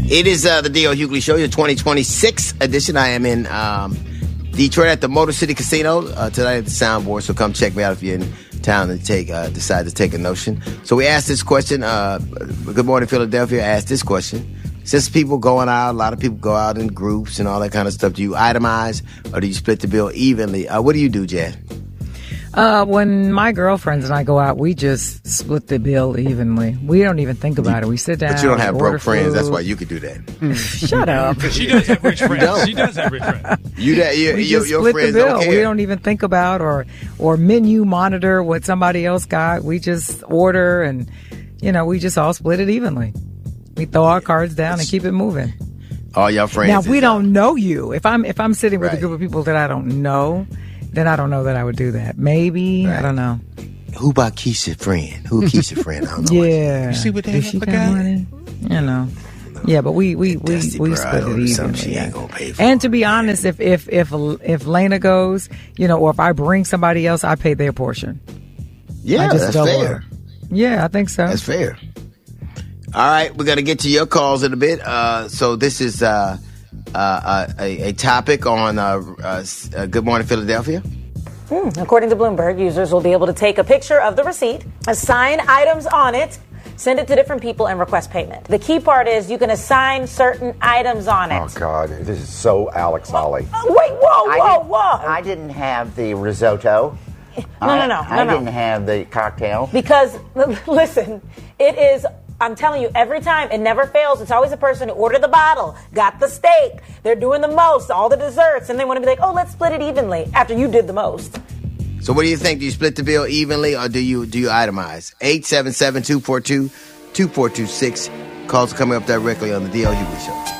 It is the D.L. Hughley Show, your 2026 edition. I am in Detroit at the Motor City Casino tonight at the Soundboard, so come check me out if you're in town and decide to take a notion. So we asked this question. Good Morning Philadelphia asked this question. Since people going out, a lot of people go out in groups and all that kind of stuff, do you itemize or do you split the bill evenly? What do you do, Jan? When my girlfriends and I go out, we just split the bill evenly. We don't even think about it. We sit down. But you don't have broke friends. Food. That's why you could do that. Shut up. She does have rich friends. She does have rich friends. We just split the bill. We don't even think about or menu monitor what somebody else got. We just order and, we just all split it evenly. We throw our cards down and keep it moving. All your friends. Now, we don't know you. If I'm sitting with a group of people that I don't know, then I don't know that I would do that. Maybe. Right. I don't know. Who about Keisha's friend? Who Keisha's friend? I don't know. Yeah. You see what they have got money? Yeah, but we split it evenly. She ain't gonna pay for. And to be honest, if Lena goes, or if I bring somebody else, I pay their portion. Yeah, that's fair. Yeah, I think so. That's fair. All right, we're gonna get to your calls in a bit. So this is a topic on Good Morning Philadelphia. According to Bloomberg, users will be able to take a picture of the receipt, assign items on it, send it to different people, and request payment. The key part is you can assign certain items on it. Oh, God. This is so Alex Holly. Wait, whoa. I didn't have the risotto. No. I didn't have the cocktail. Because, listen, it is... I'm telling you, every time, it never fails. It's always the person who ordered the bottle, got the steak, they're doing the most, all the desserts, and they want to be like, oh, let's split it evenly after you did the most. So what do you think? Do you split the bill evenly or do you itemize? 877-242-2426. Calls are coming up directly on the D.L. Hughley Show.